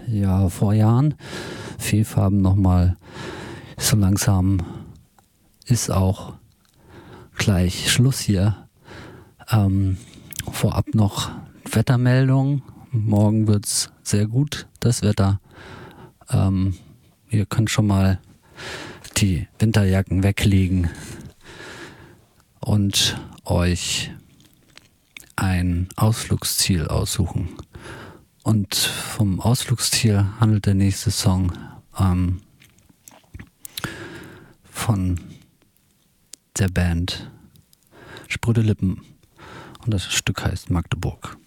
ja, vor Jahren. Fehlfarben nochmal. So langsam ist auch gleich Schluss hier. Vorab noch Wettermeldung. Morgen wird's sehr gut, das Wetter. Ihr könnt schon mal die Winterjacken weglegen und euch ein Ausflugsziel aussuchen. Und vom Ausflugsziel handelt der nächste Song von der Band Spröde Lippen. Und das Stück heißt Magdeburg.